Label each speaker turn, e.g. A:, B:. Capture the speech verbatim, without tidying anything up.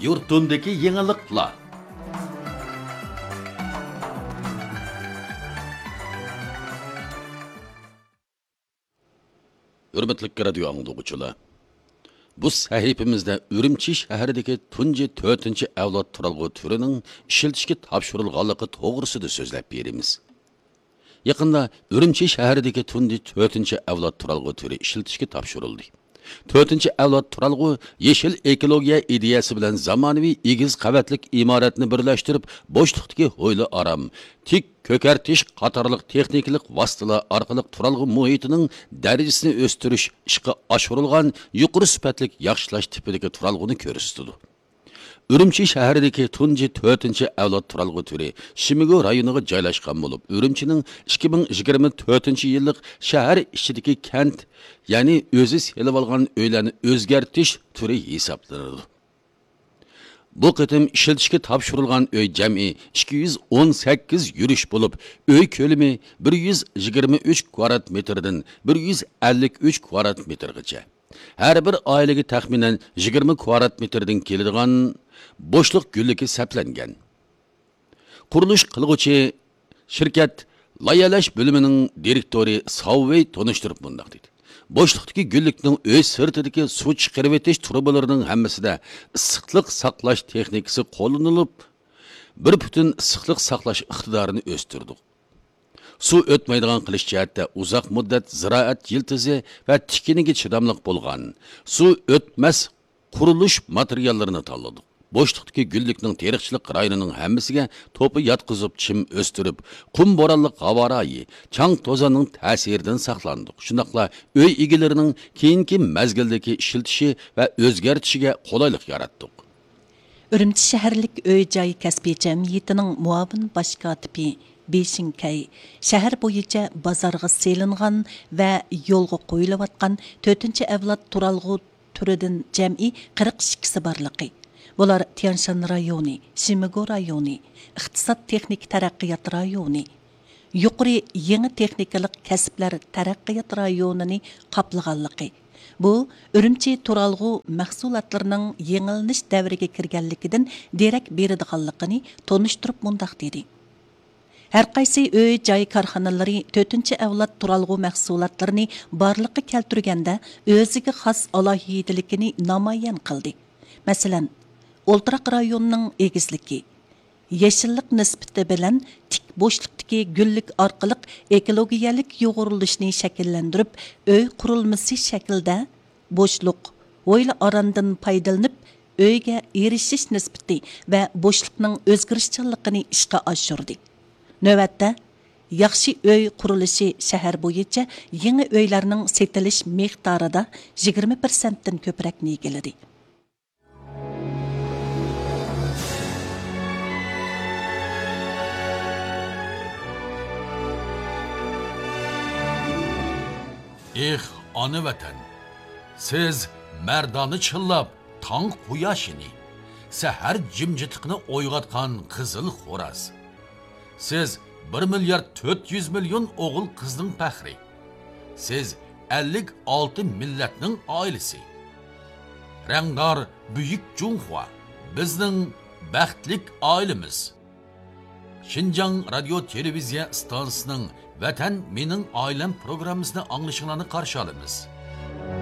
A: yurtundaki yeniliklar. Hürmetli radio anglagıçılar. Bu sahifimizde Ürümçi şəhəridəki tunji dördüncü avlod turalgı türünün işiltishga topshirilganligi to'g'risida so'zlab beramiz. Yaqında Ürümçi şəhəridəki tunji dördüncü avlod turalgı türü işiltishga topshirildi. dördüncü avlod turalgı yeşil ekologiya ideyasi bilan zamonaviy egiz qavatlik imoratni birlashtirib, bo'shliqdagi ho'yli aram, tik ko'kartish qatorliq texnikalik vositalar orqali turalgı muhitining darajasini o'stirish ishga oshirilgan yuqori sifatli yaxshilash tipidagi turalg'uni ko'rsatdi. Ürümçi şəhəridəki tunji dördüncü avlod turalgı türü Shimigo rayoniga joylashgan bo'lib, Ürümçining ikki ming yigirma to'rtinchi yillik shahar ichidagi kent, ya'ni o'zi selib olgan uylarni o'zgartish turi hisoblanadi. Bu qitim ishlatishga topshirilgan uy jami ikki yuz o'n sakkiz yurish bo'lib, uy ko'lami bir yuz yigirma uch kvadrat metrdan bir yuz ellik uch kvadrat metrgacha. Her bir oilaga taxminan yigirma kvadrat metrdan keladigan bo'shliq gulligi saplangan. Qurilish qilguvchi shirkat loyihalash bo'limining direktori Savvey tonishtirib bundoq dedi. Bo'shliqdagi gullikning o'z sirtidagi suv chiqarib etish trubalarining hammasida issiqlik saqlash texnikasi qo'llanilib, bir butun issiqlik saqlash iqtidorini o'stirdi. Su o'tmaydigan qilish jihatda uzoq muddat ziroat yiltizi va tikiniga chidamliq bo'lgan su o'tmas qurilish materiallarini tanladik. Bo'shliqdagi gullikning teriqchilik rayonining hammasiga to'pi yotqizib chim o'stirib, qum bo'ronliq havorayi, chang to'zonning ta'siridan saqlandik. Shundaqla uy egalarining keyingi mazgildagi ishiltishi va o'zgartishiga qulaylik yaratdik.
B: Ürümçi shaharlik uy joy kasbiy jamiyatining muavin bosh kotibi Beshinkay shahar bo'yicha bozorga selingan va yo'lga qo'yilayotgan to'rtinchi avlod turalg'u turidan jami qirq ikkisi borligi. Bular Tianshan rayoni, Shimigo rayoni, iqtisod texnik taraqqiyot rayoni, yuqori yangi texnikalik kasblar taraqqiyot rayonini qoplaganligi. Bu Ürümçi turalg'u mahsulotlarining yengilanish davriga kirganligidan derak beradiganligini tonishtirib mundaq dedi. Her qaysi uy joy korxonalari to'rtinchi avlod turalg'u mahsulotlarini barliqqa keltirganda o'ziga xos alohidaligini namoyon qildi. Masalan, O'ltiraq rayonining egizligi, yeşillik nisbati bilan tik bo'shliqdagi gullik orqali ekologiyalik yo'g'rilishni shakllantirib, uy qurilmasi shaklida bo'shliq, o'yli orandan foydalanib, uyga erishish nisbati va bo'shliqning o'zgarishchanligini ishga oshirdi. Növətdə, yaxşı uy qurilishi shahar bo'yicha yangi uylarning setilish miqdorida yigirma prosentdan ko'proq egiladi.
A: Eh, ana vatan, siz mardani chillab, tong quyoshini, sahar jimjitiqni o'yg'atgan qizil xo'raz. Siz bir milyard dört yüz milyon o'g'il qizning faxri. Siz ellik olti millatning oilasi. Rangdor buyuk Junhua bizning baxtlik oilamiz. Xinjiang radio televiziya stansiyasining Vatan mening oilam programmasini anglashinglarni qarshi olamiz.